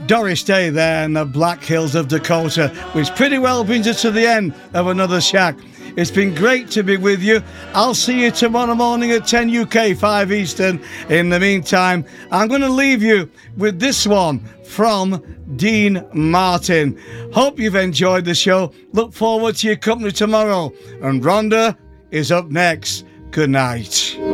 Doris Day there in the Black Hills of Dakota, which pretty well brings us to the end of another Shack. It's been great to be with you. I'll see you tomorrow morning at 10 UK, 5 Eastern. In the meantime, I'm going to leave you with this one from Dean Martin. Hope you've enjoyed the show. Look forward to your company tomorrow. And Rhonda is up next. Good night.